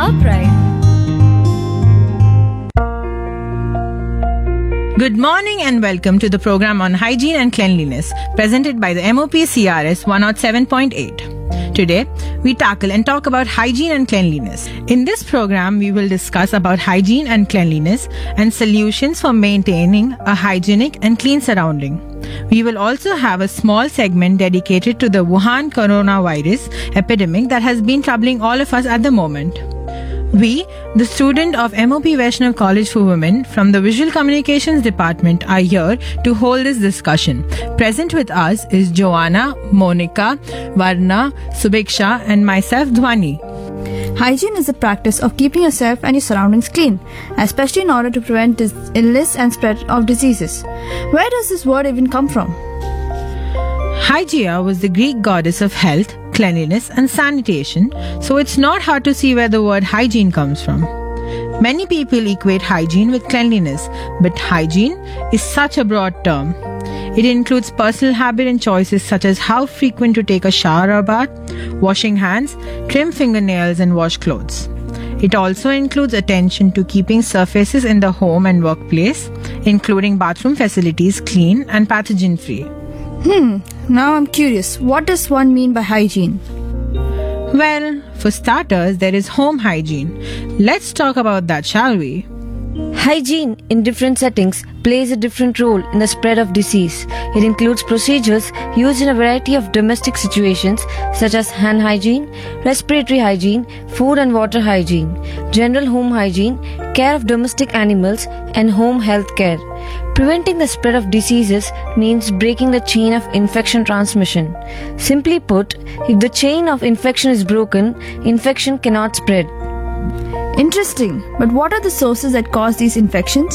our pride. Good morning and welcome to the program on hygiene and cleanliness presented by the MOP CRS 107.8. Today, we tackle and talk about hygiene and cleanliness. In this program, we will discuss about hygiene and cleanliness and solutions for maintaining a hygienic and clean surrounding. We will also have a small segment dedicated to the Wuhan coronavirus epidemic that has been troubling all of us at the moment. We, the student of MOP Vaishnav College for Women from the Visual Communications Department, are here to hold this discussion. Present with us is Joanna, Monica, Varna, Subiksha and myself, Dhwani. Hygiene is the practice of keeping yourself and your surroundings clean, especially in order to prevent illness and spread of diseases. Where does this word even come from? Hygeia was the Greek goddess of health, cleanliness and sanitation, so it's not hard to see where the word hygiene comes from. Many people equate hygiene with cleanliness, but hygiene is such a broad term. It includes personal habit and choices such as how frequent to take a shower or bath, washing hands, trim fingernails and wash clothes. It also includes attention to keeping surfaces in the home and workplace, including bathroom facilities clean and pathogen-free. Now I'm curious, what does one mean by hygiene? Well, for starters, there is home hygiene. Let's talk about that, shall we? Hygiene in different settings plays a different role in the spread of disease. It includes procedures used in a variety of domestic situations such as hand hygiene, respiratory hygiene, food and water hygiene, general home hygiene, care of domestic animals, and home health care. Preventing the spread of diseases means breaking the chain of infection transmission. Simply put, if the chain of infection is broken, infection cannot spread. Interesting, but what are the sources that cause these infections?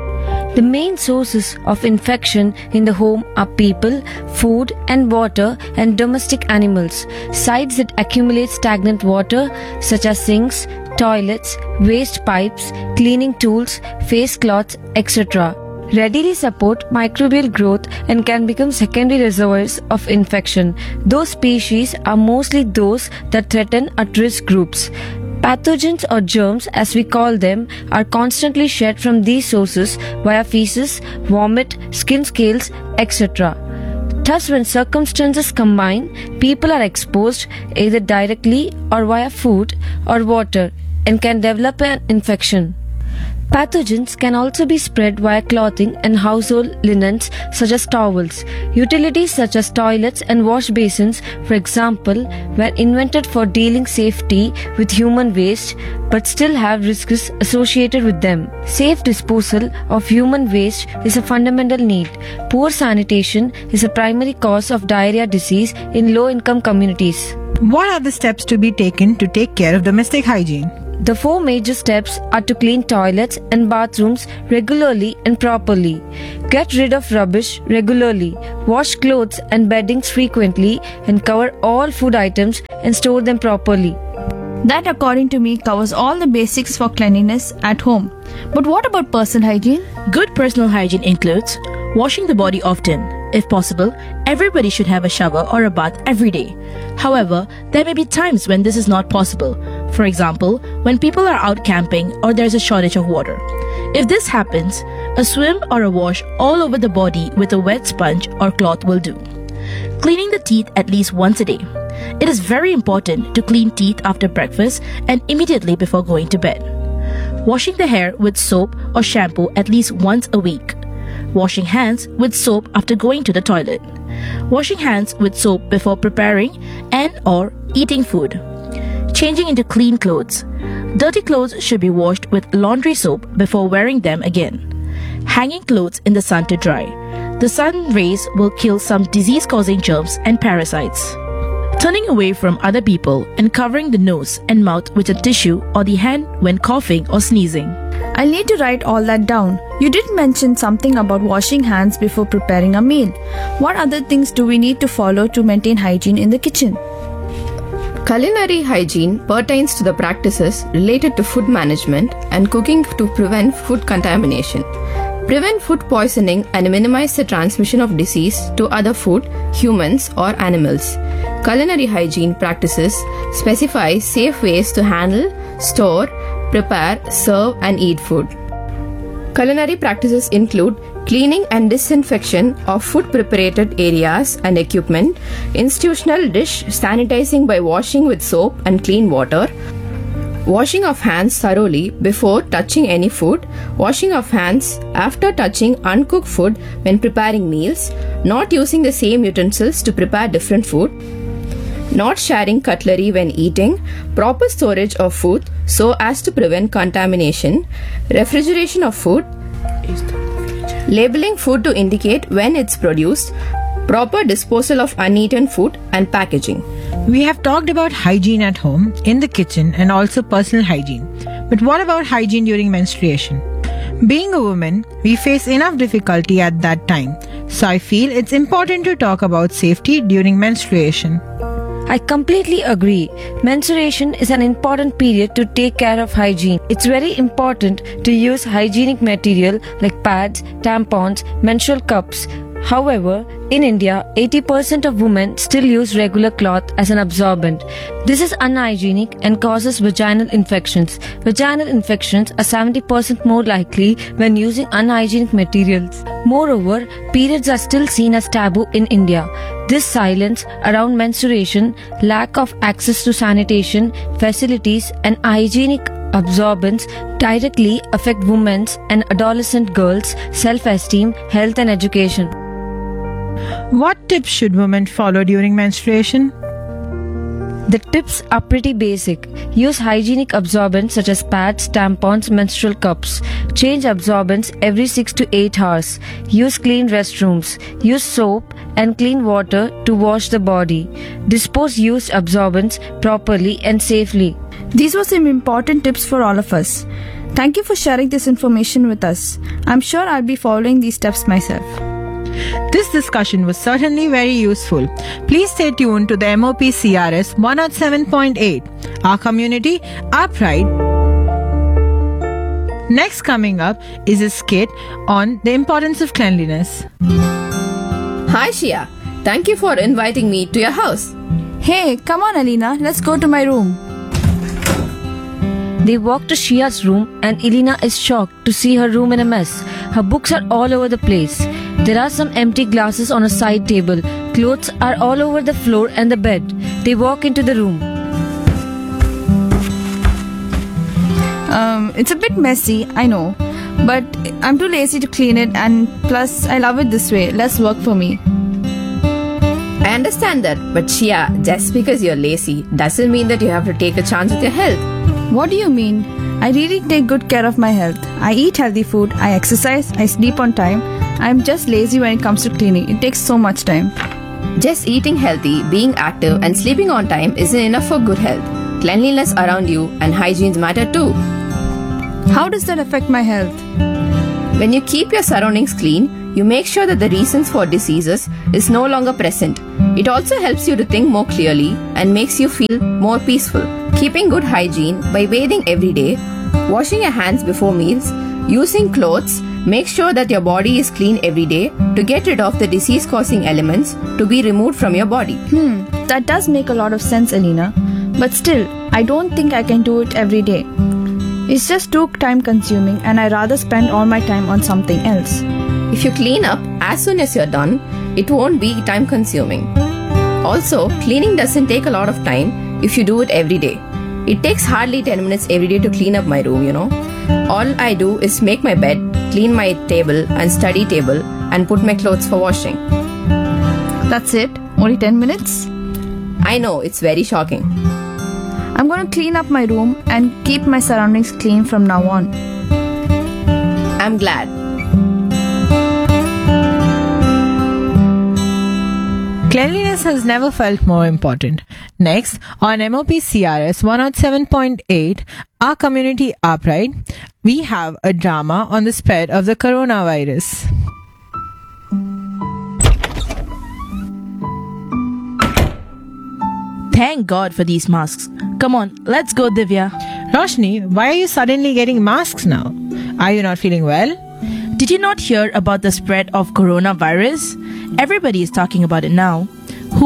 The main sources of infection in the home are people, food and water, and domestic animals. Sites that accumulate stagnant water such as sinks, toilets, waste pipes, cleaning tools, face cloths, etc. readily support microbial growth and can become secondary reservoirs of infection. Those species are mostly those that threaten at-risk groups. Pathogens or germs, as we call them, are constantly shed from these sources via feces, vomit, skin scales, etc. Thus, when circumstances combine, people are exposed either directly or via food or water and can develop an infection. Pathogens can also be spread via clothing and household linens such as towels. Utilities such as toilets and wash basins, for example, were invented for dealing safety with human waste but still have risks associated with them. Safe disposal of human waste is a fundamental need. Poor sanitation is a primary cause of diarrhea disease in low-income communities. What are the steps to be taken to take care of domestic hygiene? The 4 major steps are to clean toilets and bathrooms regularly and properly, get rid of rubbish regularly, wash clothes and beddings frequently, and cover all food items and store them properly. That, according to me, covers all the basics for cleanliness at home. But what about personal hygiene? Good personal hygiene includes washing the body often. If possible, everybody should have a shower or a bath every day. However, there may be times when this is not possible. For example, when people are out camping or there's a shortage of water. If this happens, a swim or a wash all over the body with a wet sponge or cloth will do. Cleaning the teeth at least once a day. It is very important to clean teeth after breakfast and immediately before going to bed. Washing the hair with soap or shampoo at least once a week. Washing hands with soap after going to the toilet. Washing hands with soap before preparing and or eating food. Changing into clean clothes. Dirty clothes should be washed with laundry soap before wearing them again. Hanging clothes in the sun to dry. The sun rays will kill some disease-causing germs and parasites. Turning away from other people and covering the nose and mouth with a tissue or the hand when coughing or sneezing. I'll need to write all that down. You did mention something about washing hands before preparing a meal. What other things do we need to follow to maintain hygiene in the kitchen? Culinary hygiene pertains to the practices related to food management and cooking to prevent food contamination. Prevent food poisoning and minimize the transmission of disease to other food, humans or animals. Culinary hygiene practices specify safe ways to handle, store, prepare, serve, and eat food. Culinary practices include cleaning and disinfection of food preparated areas and equipment, institutional dish sanitizing by washing with soap and clean water, washing of hands thoroughly before touching any food, washing of hands after touching uncooked food when preparing meals, not using the same utensils to prepare different food, not sharing cutlery when eating, proper storage of food so as to prevent contamination, refrigeration of food, labeling food to indicate when it's produced, proper disposal of uneaten food, and packaging. We have talked about hygiene at home, in the kitchen, and also personal hygiene. But what about hygiene during menstruation? Being a woman, we face enough difficulty at that time. So I feel it's important to talk about safety during menstruation. I completely agree. Menstruation is an important period to take care of hygiene. It's very important to use hygienic material like pads, tampons, menstrual cups. However, in India, 80% of women still use regular cloth as an absorbent. This is unhygienic and causes vaginal infections. Vaginal infections are 70% more likely when using unhygienic materials. Moreover, periods are still seen as taboo in India. This silence around menstruation, lack of access to sanitation, facilities, and hygienic absorbents directly affect women's and adolescent girls' self-esteem, health, and education. What tips should women follow during menstruation? The tips are pretty basic. Use hygienic absorbents such as pads, tampons, menstrual cups. Change absorbents every 6 to 8 hours. Use clean restrooms. Use soap and clean water to wash the body. Dispose used absorbents properly and safely. These were some important tips for all of us. Thank you for sharing this information with us. I'm sure I'll be following these steps myself. This discussion was certainly very useful. Please stay tuned to the MOP CRS 107.8. Our community, our pride. Next coming up is a skit on the importance of cleanliness. Hi Shia, thank you for inviting me to your house. Hey, come on Alina, let's go to my room. They walk to Shia's room and Elena is shocked to see her room in a mess. Her books are all over the place. There are some empty glasses on a side table. Clothes are all over the floor and the bed. They walk into the room. It's a bit messy, I know. But I'm too lazy to clean it, and plus I love it this way. Less work for me. I understand that, but Shia, just because you're lazy doesn't mean that you have to take a chance with your health. What do you mean? I really take good care of my health. I eat healthy food, I exercise, I sleep on time. I'm just lazy when it comes to cleaning. It takes so much time. Just eating healthy, being active, and sleeping on time isn't enough for good health. Cleanliness around you and hygiene matter too. How does that affect my health? When you keep your surroundings clean, you make sure that the reasons for diseases is no longer present. It also helps you to think more clearly and makes you feel more peaceful. Keeping good hygiene by bathing every day, washing your hands before meals, using clothes, make sure that your body is clean every day to get rid of the disease-causing elements to be removed from your body. That does make a lot of sense, Alina. But still, I don't think I can do it every day. It's just too time consuming and I rather spend all my time on something else. If you clean up as soon as you're done, it won't be time consuming. Also, cleaning doesn't take a lot of time if you do it every day. It takes hardly 10 minutes every day to clean up my room, All I do is make my bed, clean my table and study table and put my clothes for washing. That's it? Only 10 minutes? I know, it's very shocking. I'm going to clean up my room and keep my surroundings clean from now on. I'm glad. Cleanliness has never felt more important. Next, on MOP CRS 107.8, Our Community, Our Pride, we have a drama on the spread of the coronavirus. Thank God for these masks. Come on, let's go, Divya. Roshni, why are you suddenly getting masks now? Are you not feeling well? Did you not hear about the spread of coronavirus? Everybody is talking about it now. Who?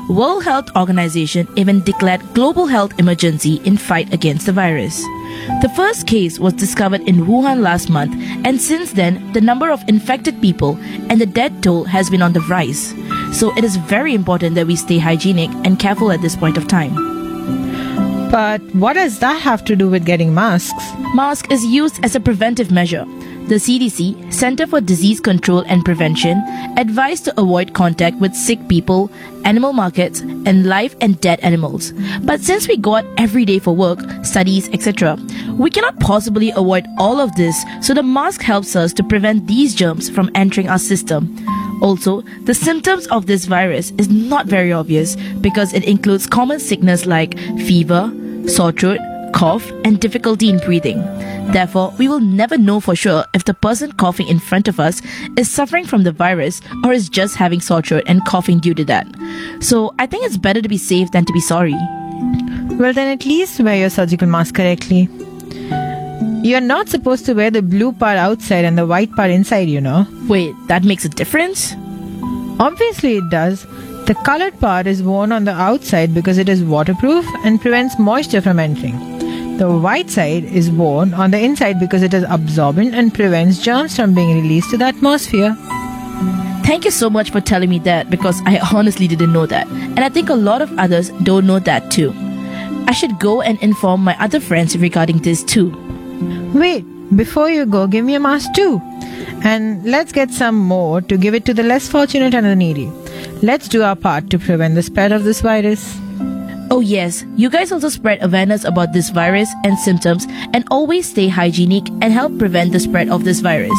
World Health Organization even declared global health emergency in fight against the virus. The first case was discovered in Wuhan last month, and since then, the number of infected people and the death toll has been on the rise. So it is very important that we stay hygienic and careful at this point of time. But what does that have to do with getting masks? Mask is used as a preventive measure. The CDC, Center for Disease Control and Prevention, advised to avoid contact with sick people, animal markets, and live and dead animals. But since we go out every day for work, studies, etc., we cannot possibly avoid all of this, so the mask helps us to prevent these germs from entering our system. Also, the symptoms of this virus is not very obvious because it includes common sickness like fever, sore throat, cough, and difficulty in breathing. Therefore, we will never know for sure if the person coughing in front of us is suffering from the virus or is just having sore throat and coughing due to that. So, I think it's better to be safe than to be sorry. Well, then at least wear your surgical mask correctly. You're not supposed to wear the blue part outside and the white part inside, you know. Wait, that makes a difference? Obviously it does. The colored part is worn on the outside because it is waterproof and prevents moisture from entering. The white side is worn on the inside because it is absorbent and prevents germs from being released to the atmosphere. Thank you so much for telling me that because I honestly didn't know that. And I think a lot of others don't know that too. I should go and inform my other friends regarding this too. Wait, before you go, give me a mask too. And let's get some more to give it to the less fortunate and the needy. Let's do our part to prevent the spread of this virus. Oh yes, you guys also spread awareness about this virus and symptoms and always stay hygienic and help prevent the spread of this virus.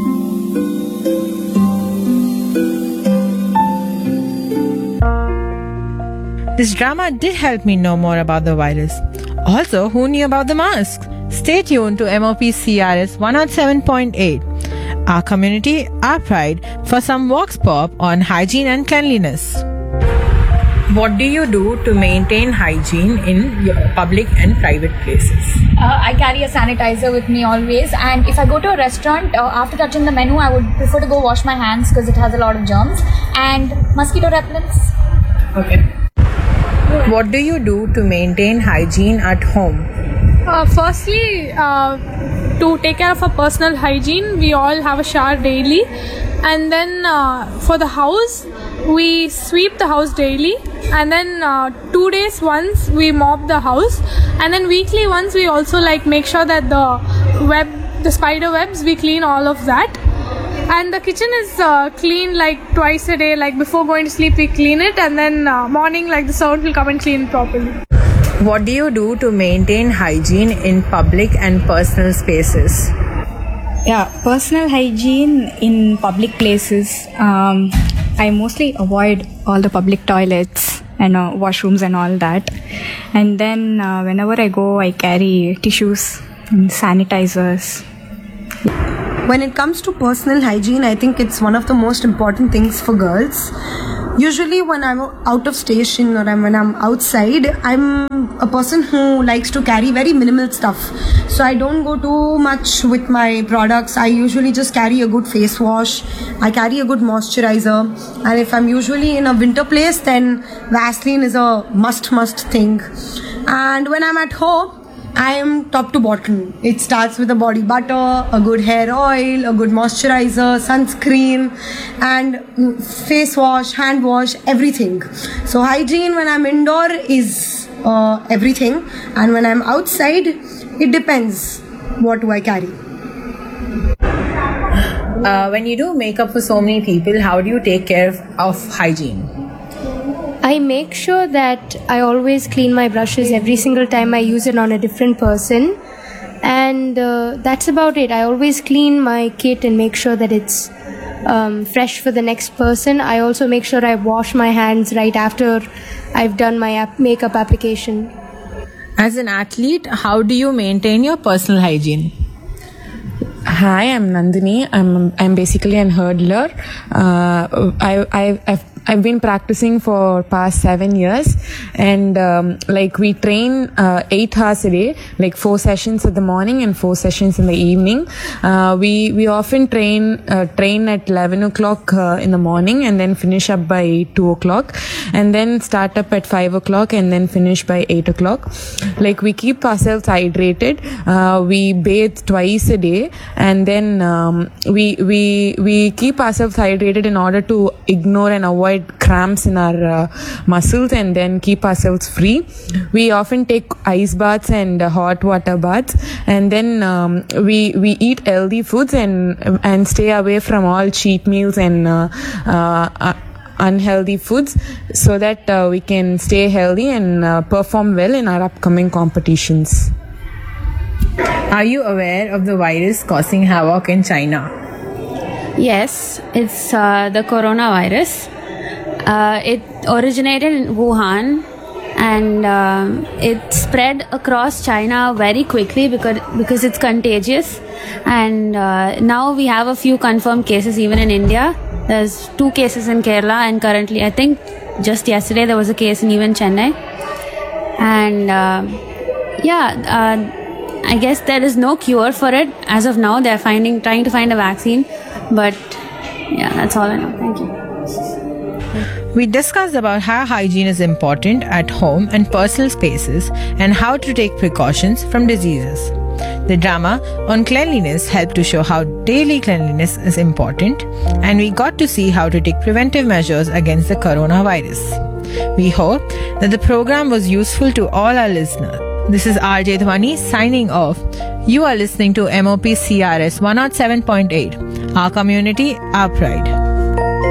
This drama did help me know more about the virus. Also, who knew about the masks? Stay tuned to MOP CRS 107.8. Our community, our pride, for some Vox Pop on hygiene and cleanliness. What do you do to maintain hygiene in your public and private places? I carry a sanitizer with me always, and if I go to a restaurant, after touching the menu, I would prefer to go wash my hands because it has a lot of germs, and mosquito repellents. Okay. What do you do to maintain hygiene at home? Firstly, to take care of our personal hygiene, we all have a shower daily, and then for the house, we sweep the house daily, and then 2 days once we mop the house, and then weekly once we also make sure that the spider webs, we clean all of that. And the kitchen is clean twice a day. Before going to sleep we clean it, and then morning the servant will come and clean it properly. What do you do to maintain hygiene in public and personal spaces? Yeah, personal hygiene in public places. I mostly avoid all the public toilets and washrooms and all that. And then whenever I go, I carry tissues and sanitizers. When it comes to personal hygiene, I think it's one of the most important things for girls. Usually when I'm out of station or when I'm outside, I'm a person who likes to carry very minimal stuff. So I don't go too much with my products. I usually just carry a good face wash. I carry a good moisturizer. And if I'm usually in a winter place, then Vaseline is a must thing. And when I'm at home, I am top to bottom. It starts with a body butter, a good hair oil, a good moisturizer, sunscreen, and face wash, hand wash, everything. So hygiene when I'm indoor is everything, and when I'm outside, it depends what do I carry. When you do makeup for so many people, how do you take care of hygiene? I make sure that I always clean my brushes every single time I use it on a different person, and that's about it. I always clean my kit and make sure that it's fresh for the next person. I also make sure I wash my hands right after I've done my makeup application. As an athlete, how do you maintain your personal hygiene? Hi, I'm Nandini. I'm basically an hurdler. I've been practicing for past 7 years, and like we train 8 hours a day, like 4 sessions in the morning and 4 sessions in the evening. We often train at 11 o'clock in the morning and then finish up by 2 o'clock, and then start up at 5 o'clock and then finish by 8 o'clock. Like we keep ourselves hydrated. We bathe twice a day, and then we keep ourselves hydrated in order to ignore and avoid cramps in our muscles, and then keep ourselves free. We often take ice baths and hot water baths, and then we eat healthy foods and stay away from all cheat meals and unhealthy foods, so that we can stay healthy and perform well in our upcoming competitions. Are you aware of the virus causing havoc in China? Yes, it's the coronavirus. It originated in Wuhan, and it spread across China very quickly because it's contagious. And now we have a few confirmed cases even in India. There's 2 cases in Kerala, and currently I think just yesterday there was a case in even Chennai. And I guess there is no cure for it as of now. They're trying to find a vaccine, but yeah, that's all I know. Thank you. We discussed about how hygiene is important at home and personal spaces, and how to take precautions from diseases. The drama on cleanliness helped to show how daily cleanliness is important, and we got to see how to take preventive measures against the coronavirus. We hope that the program was useful to all our listeners. This is RJ Dhwani signing off. You are listening to MOP CRS 107.8. Our community, our pride.